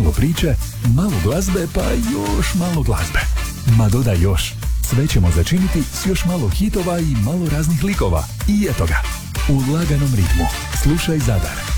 malo priče, malo glazbe, pa još malo glazbe. Ma dodaj još. Sve ćemo začiniti s još malo hitova i malo raznih likova. I eto ga. U laganom ritmu. Slušaj Zadar.